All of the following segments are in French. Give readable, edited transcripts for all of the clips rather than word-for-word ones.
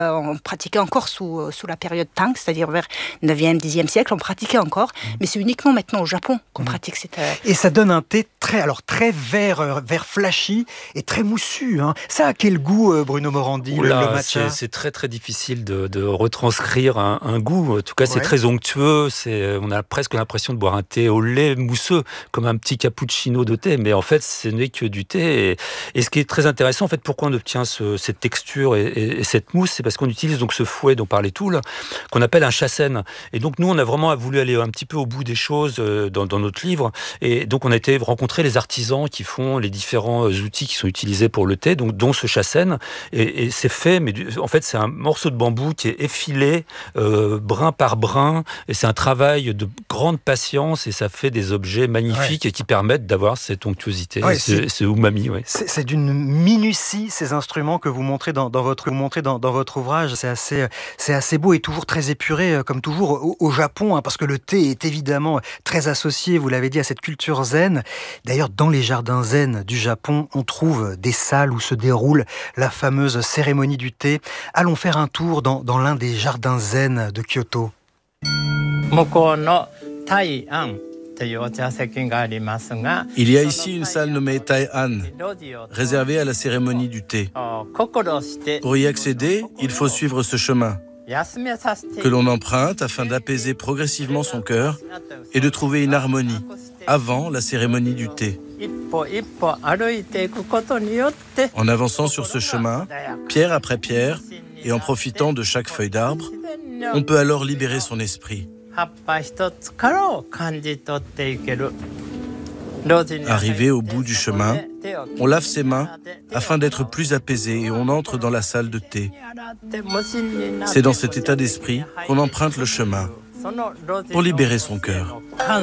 On pratiquait encore sous la période Tang, c'est-à-dire vers 9e, 10e siècle, on pratiquait encore, mais c'est uniquement maintenant au Japon qu'on pratique cette... Et ça donne un thé très vert flashy et très moussu. Hein. Ça a quel goût, Bruno Morandi, le matcha? C'est très très difficile de retranscrire un goût. En tout cas, c'est très onctueux. On a presque l'impression de boire un thé au lait mousseux, comme un petit cappuccino de thé. Mais en fait, ce n'est que du thé. Et ce qui est très intéressant, en fait, pourquoi on obtient cette texture et cette mousse, c'est parce qu'on utilise donc ce fouet dont parlait Toul, qu'on appelle un shasen. Et donc nous, on a vraiment voulu aller un petit peu au bout des choses dans notre livre. Et donc on a été rencontrer les artisans qui font les différents outils qui sont utilisés pour le thé, donc dont ce shasen. Et c'est fait, mais en fait c'est un morceau de bambou qui est effilé brin par brin. Et c'est un travail de grande patience et ça fait des objets magnifiques et qui permettent d'avoir cette onctuosité, ce umami. Ouais. C'est d'une minutie ces instruments que vous montrez dans votre ouvrage. C'est assez beau et toujours très épuré, comme toujours au Japon, hein, parce que le thé est évidemment très associé, vous l'avez dit, à cette culture zen. D'ailleurs, dans les jardins zen du Japon, on trouve des salles où se déroule la fameuse cérémonie du thé. Allons faire un tour dans l'un des jardins zen de Kyoto. Il y a ici une salle nommée Tai-an, réservée à la cérémonie du thé. Pour y accéder, il faut suivre ce chemin, que l'on emprunte afin d'apaiser progressivement son cœur et de trouver une harmonie avant la cérémonie du thé. En avançant sur ce chemin, pierre après pierre, et en profitant de chaque feuille d'arbre, on peut alors libérer son esprit. Arrivé au bout du chemin, on lave ses mains afin d'être plus apaisé et on entre dans la salle de thé. C'est dans cet état d'esprit qu'on emprunte le chemin pour libérer son cœur.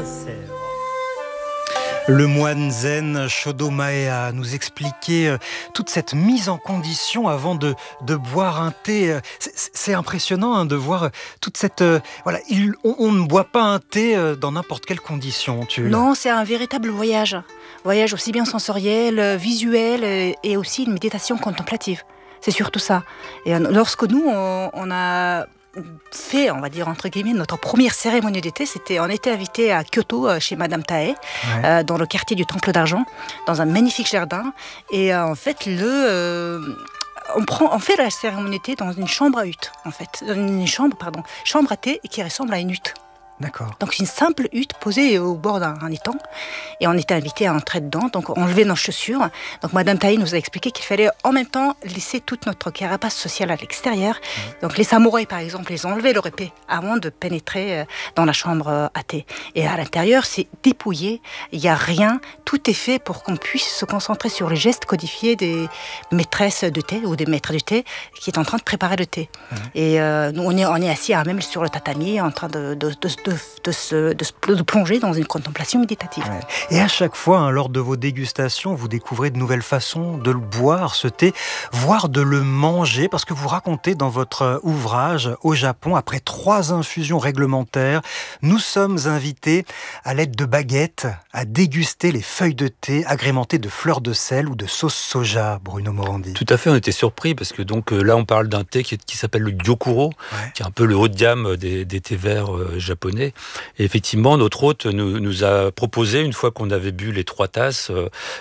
Le moine zen Shodo Maea nous expliquait toute cette mise en condition avant de boire un thé. C'est impressionnant de voir toute cette... on ne boit pas un thé dans n'importe quelle condition. Non, c'est un véritable voyage. Voyage aussi bien sensoriel, visuel et aussi une méditation contemplative. C'est surtout ça. Et lorsque nous, on a... fait, on va dire entre guillemets, notre première cérémonie d'été, on était invité à Kyoto chez Madame Tae, dans le quartier du Temple d'Argent, dans un magnifique jardin. Et en fait, on fait la cérémonie d'été dans une chambre à hutte, en fait, chambre à thé qui ressemble à une hutte. D'accord. Donc une simple hutte posée au bord d'un étang et on était invité à entrer dedans, donc on enlevait nos chaussures. Donc Madame Taï nous a expliqué qu'il fallait en même temps laisser toute notre carapace sociale à l'extérieur. Donc les samouraïs par exemple, ils enlevaient leur épée avant de pénétrer dans la chambre à thé. Et à l'intérieur c'est dépouillé, il n'y a rien, tout est fait pour qu'on puisse se concentrer sur les gestes codifiés des maîtresses de thé ou des maîtres du thé qui est en train de préparer le thé. Et nous on est assis à même sur le tatami en train de plonger dans une contemplation méditative. Ouais. Et à chaque fois, lors de vos dégustations, vous découvrez de nouvelles façons de le boire, ce thé, voire de le manger, parce que vous racontez dans votre ouvrage, au Japon, après 3 infusions réglementaires, nous sommes invités, à l'aide de baguettes, à déguster les feuilles de thé agrémentées de fleurs de sel ou de sauce soja, Bruno Morandi. Tout à fait, on était surpris, parce que donc là, on parle d'un thé qui s'appelle le gyokuro, qui est un peu le haut de gamme des thés verts japonais. Et effectivement, notre hôte nous a proposé, une fois qu'on avait bu les 3 tasses,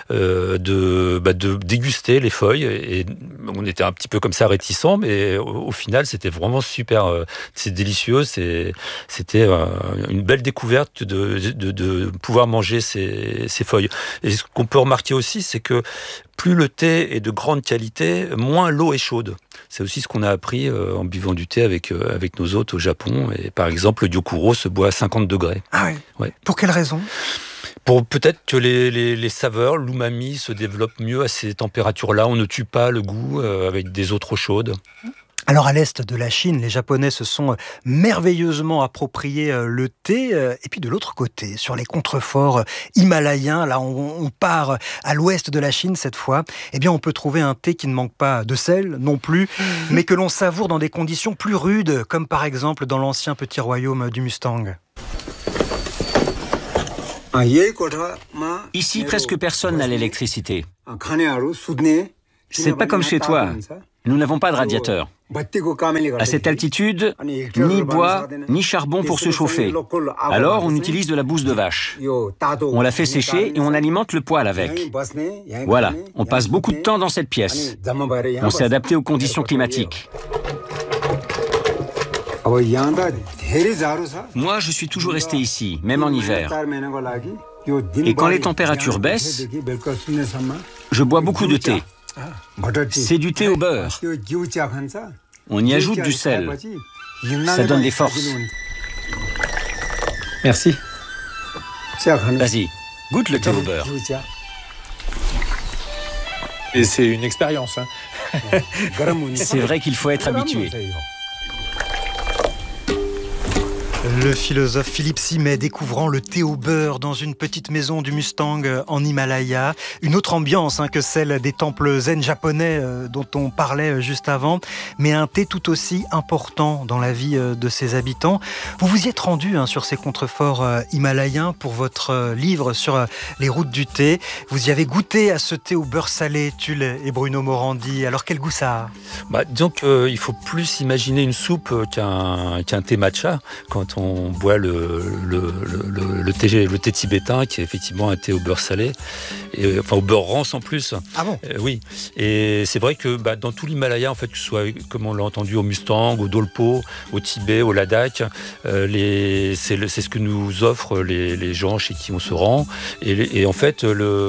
de déguster les feuilles. Et on était un petit peu comme ça réticents, mais au final, c'était vraiment super. C'est délicieux. C'était une belle découverte de pouvoir manger ces feuilles. Et ce qu'on peut remarquer aussi, c'est que plus le thé est de grande qualité, moins l'eau est chaude. C'est aussi ce qu'on a appris en buvant du thé avec nos hôtes au Japon. Et par exemple, le gyokuro se boit à 50 degrés. Ah oui. Ouais. Pour quelle raison ? Pour peut-être que les saveurs, l'umami se développent mieux à ces températures-là. On ne tue pas le goût avec des eaux trop chaudes. Alors à l'est de la Chine, les Japonais se sont merveilleusement approprié le thé. Et puis de l'autre côté, sur les contreforts himalayens, là on part à l'ouest de la Chine cette fois, eh bien on peut trouver un thé qui ne manque pas de sel non plus, mais que l'on savoure dans des conditions plus rudes, comme par exemple dans l'ancien petit royaume du Mustang. Ici, presque personne n'a l'électricité. C'est pas comme chez toi. Nous n'avons pas de radiateur. À cette altitude, ni bois, ni charbon pour se chauffer. Alors, on utilise de la bouse de vache. On la fait sécher et on alimente le poêle avec. Voilà, on passe beaucoup de temps dans cette pièce. On s'est adapté aux conditions climatiques. Moi, je suis toujours resté ici, même en hiver. Et quand les températures baissent, je bois beaucoup de thé. C'est du thé au beurre. On y ajoute du sel. Ça donne des forces. Merci. Vas-y, goûte le thé au beurre. Et c'est une expérience. C'est vrai qu'il faut être habitué. Le philosophe Philippe Simet découvrant le thé au beurre dans une petite maison du Mustang en Himalaya. Une autre ambiance que celle des temples zen japonais dont on parlait juste avant, mais un thé tout aussi important dans la vie de ses habitants. Vous vous y êtes rendu sur ces contreforts himalayens pour votre livre sur les routes du thé. Vous y avez goûté à ce thé au beurre salé, Tulle et Bruno Morandi. Alors quel goût ça a ? Disons qu'il faut plus imaginer une soupe qu'un thé matcha quand on boit le thé tibétain, qui est effectivement un thé au beurre salé, et, enfin au beurre rance en plus. Ah bon ? Oui. Et c'est vrai que dans tout l'Himalaya, en fait, que ce soit comme on l'a entendu au Mustang, au Dolpo, au Tibet, au Ladakh, c'est ce que nous offrent les gens chez qui on se rend. Et en fait,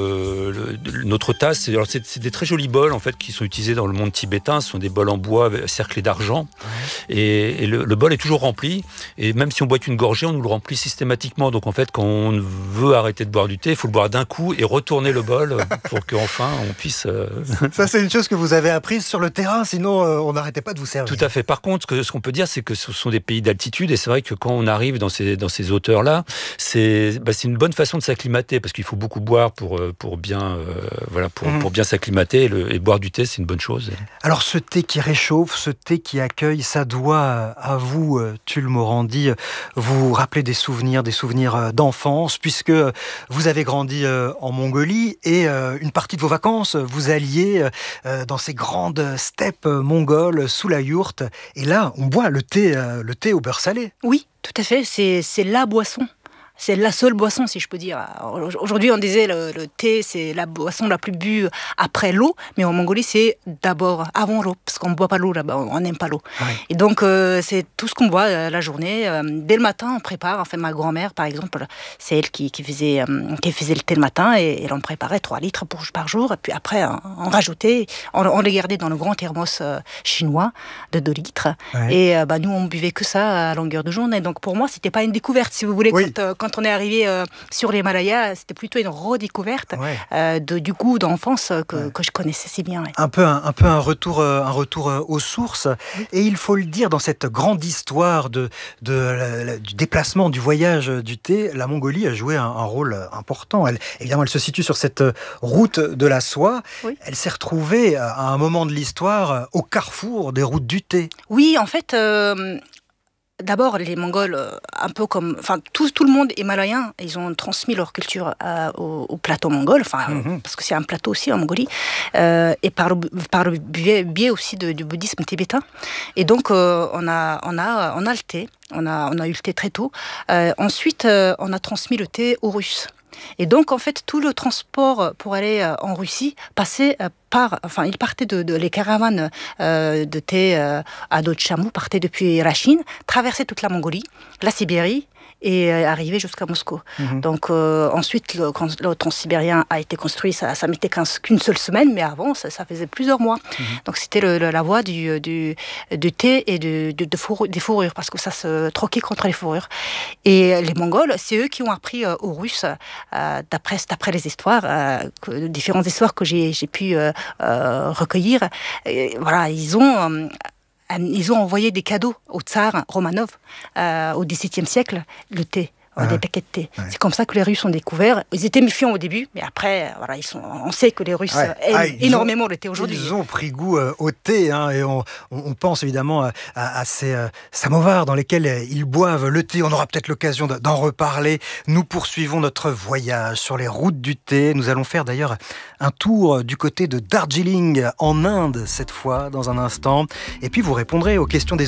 notre tasse, c'est des très jolis bols en fait qui sont utilisés dans le monde tibétain. Ce sont des bols en bois cerclés d'argent. Ouais. Et le bol est toujours rempli. Et même si on boit qu'une gorgée, on nous le remplit systématiquement. Donc en fait, quand on veut arrêter de boire du thé, il faut le boire d'un coup et retourner le bol pour qu'enfin on puisse... Ça, c'est une chose que vous avez apprise sur le terrain, sinon on n'arrêtait pas de vous servir. Tout à fait. Par contre, ce qu'on peut dire, c'est que ce sont des pays d'altitude, et c'est vrai que quand on arrive dans ces hauteurs-là, c'est une bonne façon de s'acclimater, parce qu'il faut beaucoup boire pour bien s'acclimater, et boire du thé, c'est une bonne chose. Alors ce thé qui réchauffe, ce thé qui accueille, ça doit à vous, Tulle Morandi, vous rappeler des souvenirs d'enfance, puisque vous avez grandi en Mongolie, et une partie de vos vacances, vous alliez dans ces grandes steppes mongoles sous la yourte, et là, on boit le thé au beurre salé. Oui, tout à fait, c'est la boisson. C'est la seule boisson, si je peux dire. Aujourd'hui, on disait le thé, c'est la boisson la plus bue après l'eau, mais en Mongolie, c'est d'abord avant l'eau, parce qu'on ne boit pas l'eau là-bas, on n'aime pas l'eau. Ouais. Et donc, c'est tout ce qu'on boit la journée. Dès le matin, on prépare. Enfin, ma grand-mère, par exemple, c'est elle qui faisait le thé le matin, et elle en préparait 3 litres par jour. Et puis après, on rajoutait, on les gardait dans le grand thermos chinois de 2 litres. Ouais. Et nous, on buvait que ça à longueur de journée. Donc, pour moi, c'était pas une découverte, si vous voulez, oui. Quand on est arrivé sur l'Himalaya, c'était plutôt une redécouverte du goût d'enfance que je connaissais si bien. Ouais. Un peu un retour aux sources. Oui. Et il faut le dire, dans cette grande histoire du déplacement, du voyage du thé, la Mongolie a joué un rôle important. Évidemment, elle se situe sur cette route de la soie. Oui. Elle s'est retrouvée à un moment de l'histoire au carrefour des routes du thé. Oui, en fait... D'abord, les Mongols, un peu comme... Enfin, tout le monde himalayen, ils ont transmis leur culture au plateau mongol, parce que c'est un plateau aussi en Mongolie, et par le biais aussi du bouddhisme tibétain. Et donc, on a le thé, on a eu le thé très tôt. Ensuite, on a transmis le thé aux Russes. Et donc, en fait, tout le transport pour aller en Russie passait il partait les caravanes de thé à dos de chameau, partaient depuis la Chine, traversaient toute la Mongolie, la Sibérie, et arrivé jusqu'à Moscou. Mmh. Donc ensuite, quand le transsibérien a été construit, ça mettait qu'une seule semaine, mais avant, ça faisait plusieurs mois. Mmh. Donc c'était la voie du thé et des fourrures, parce que ça se troquait contre les fourrures. Et les Mongols, c'est eux qui ont appris aux Russes, d'après les histoires, différentes histoires que j'ai pu recueillir. Et, voilà, ils ont envoyé des cadeaux au tsar Romanov au XVIIe siècle, le thé. des paquets de thé. C'est comme ça que les Russes ont découvert. Ils étaient méfiants au début, mais après, on sait que les Russes aiment énormément le thé aujourd'hui. Ils ont pris goût au thé, hein, et on pense évidemment à ces samovars dans lesquels ils boivent le thé. On aura peut-être l'occasion d'en reparler. Nous poursuivons notre voyage sur les routes du thé. Nous allons faire d'ailleurs un tour du côté de Darjeeling, en Inde, cette fois, dans un instant. Et puis vous répondrez aux questions des